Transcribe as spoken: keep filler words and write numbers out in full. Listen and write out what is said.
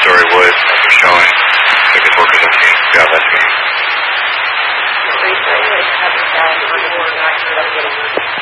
two-story wood after showing. Check his work is okay. Yeah, that's me.